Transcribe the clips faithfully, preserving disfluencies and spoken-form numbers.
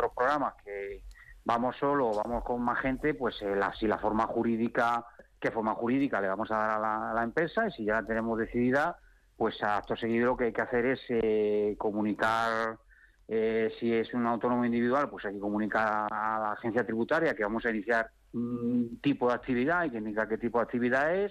otros programas que vamos solo o vamos con más gente, pues eh, la, si la forma jurídica, qué forma jurídica le vamos a dar a la, a la empresa, y si ya la tenemos decidida, pues acto seguido lo que hay que hacer es eh, comunicar, eh, si es un autónomo individual, pues hay que comunicar a la agencia tributaria que vamos a iniciar un tipo de actividad, y que indica qué tipo de actividad es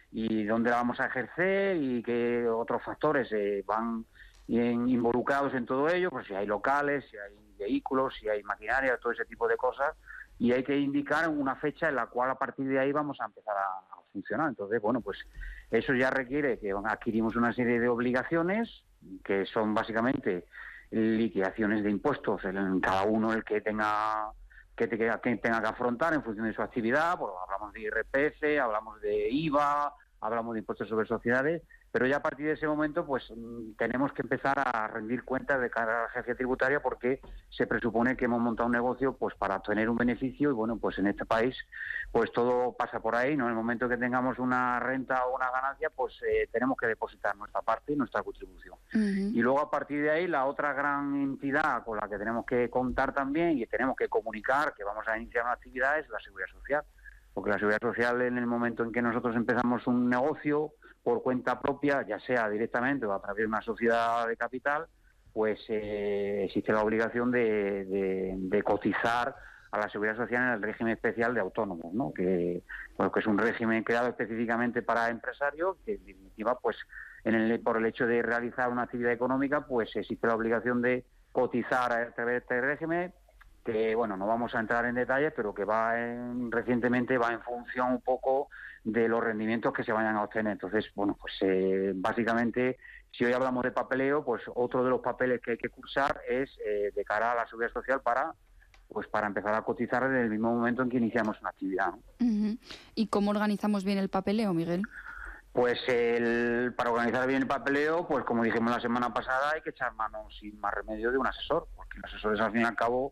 y dónde la vamos a ejercer y qué otros factores eh, van en, involucrados en todo ello, pues si hay locales, si hay vehículos, si hay maquinaria, todo ese tipo de cosas, y hay que indicar una fecha en la cual a partir de ahí vamos a empezar a, a funcionar. Entonces, bueno, pues eso ya requiere que adquirimos una serie de obligaciones, que son básicamente liquidaciones de impuestos en cada uno el que tenga que, te, que tenga que afrontar en función de su actividad. Pues hablamos de I R P F, hablamos de I V A, hablamos de impuestos sobre sociedades, pero ya a partir de ese momento pues tenemos que empezar a rendir cuentas de cara a la agencia tributaria, porque se presupone que hemos montado un negocio pues para obtener un beneficio, y bueno, pues en este país pues todo pasa por ahí, ¿no? En el momento que tengamos una renta o una ganancia, pues eh, tenemos que depositar nuestra parte, nuestra contribución. Uh-huh. Y luego a partir de ahí la otra gran entidad con la que tenemos que contar también y tenemos que comunicar que vamos a iniciar una actividad es la Seguridad Social. Porque la Seguridad Social, en el momento en que nosotros empezamos un negocio por cuenta propia, ya sea directamente o a través de una sociedad de capital, pues eh, existe la obligación de, de, de cotizar a la Seguridad Social en el régimen especial de autónomos, ¿no? Que, bueno, que es un régimen creado específicamente para empresarios, que en definitiva, pues en el, por el hecho de realizar una actividad económica, pues existe la obligación de cotizar a través de este régimen, que bueno, no vamos a entrar en detalles, pero que va en, recientemente va en función un poco de los rendimientos que se vayan a obtener. Entonces, bueno, pues eh, básicamente, si hoy hablamos de papeleo, pues otro de los papeles que hay que cursar es eh, de cara a la Seguridad Social para pues para empezar a cotizar desde el mismo momento en que iniciamos una actividad, ¿no? Uh-huh. ¿Y cómo organizamos bien el papeleo, Miguel? Pues el, para organizar bien el papeleo, pues como dijimos la semana pasada, hay que echar mano sin más remedio de un asesor, porque los asesores al fin y al cabo,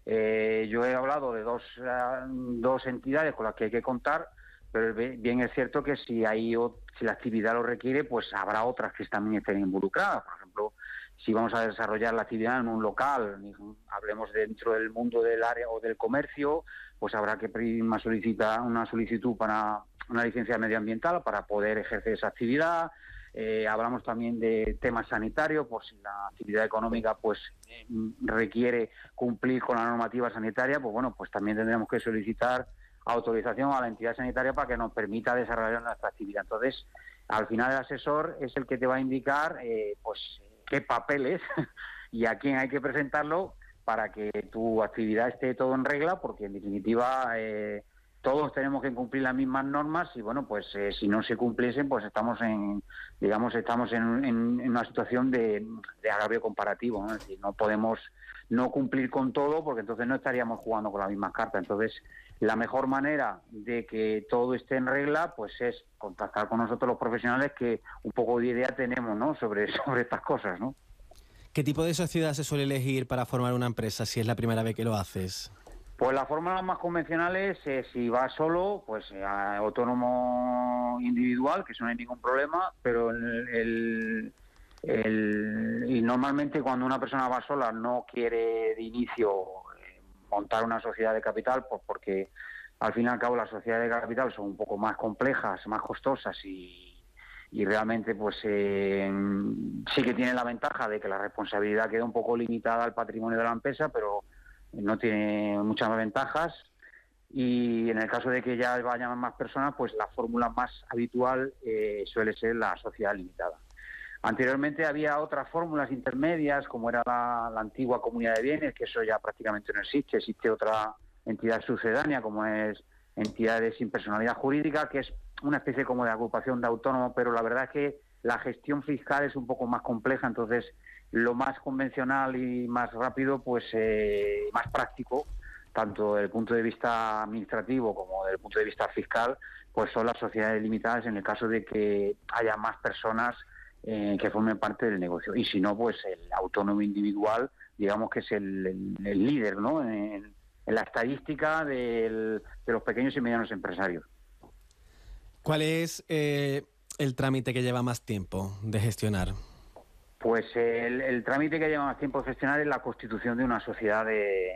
eh, yo he hablado de dos, uh, dos entidades con las que hay que contar, pero bien es cierto que si hay si la actividad lo requiere, pues habrá otras que también estén involucradas. Por ejemplo, si vamos a desarrollar la actividad en un local, hablemos dentro del mundo del área o del comercio, pues habrá que pedir una solicitud, una solicitud para una licencia medioambiental para poder ejercer esa actividad. Eh, hablamos también de temas sanitarios, por si la actividad económica pues eh, requiere cumplir con la normativa sanitaria, pues bueno, pues también tendremos que solicitar autorización a la entidad sanitaria para que nos permita desarrollar nuestra actividad. Entonces, al final el asesor es el que te va a indicar eh, pues qué papeles y a quién hay que presentarlo para que tu actividad esté todo en regla, porque en definitiva eh, todos tenemos que cumplir las mismas normas, y bueno, pues eh, si no se cumpliesen, pues estamos en, digamos, estamos en, en, en una situación de, de agravio comparativo, ¿no? Es decir, no podemos no cumplir con todo, porque entonces no estaríamos jugando con las mismas cartas. Entonces, la mejor manera de que todo esté en regla, pues es contactar con nosotros los profesionales que un poco de idea tenemos, ¿no?, sobre, sobre estas cosas, ¿no? ¿Qué tipo de sociedad se suele elegir para formar una empresa si es la primera vez que lo haces? Pues las fórmulas más convencionales, eh, si vas solo, pues eh, autónomo individual, que eso no hay ningún problema, pero el, el, el, y normalmente cuando una persona va sola no quiere de inicio eh, montar una sociedad de capital, pues porque al fin y al cabo las sociedades de capital son un poco más complejas, más costosas y, y realmente pues eh, sí que tiene la ventaja de que la responsabilidad queda un poco limitada al patrimonio de la empresa, pero no tiene muchas ventajas. Y en el caso de que ya vayan más personas, pues la fórmula más habitual eh, suele ser la sociedad limitada. Anteriormente había otras fórmulas intermedias, como era la, la antigua comunidad de bienes, que eso ya prácticamente no existe. Existe otra entidad sucedánea, como es entidades sin personalidad jurídica, que es una especie como de agrupación de autónomos, pero la verdad es que la gestión fiscal es un poco más compleja. Entonces lo más convencional y más rápido, pues eh, más práctico, tanto desde el punto de vista administrativo como desde el punto de vista fiscal, pues son las sociedades limitadas en el caso de que haya más personas eh, que formen parte del negocio. Y si no, pues el autónomo individual, digamos que es el, el, el líder, ¿no?, en, en la estadística del, de los pequeños y medianos empresarios. ¿Cuál es eh, el trámite que lleva más tiempo de gestionar? Pues el, el trámite que lleva más tiempo de gestionar es la constitución de una sociedad de,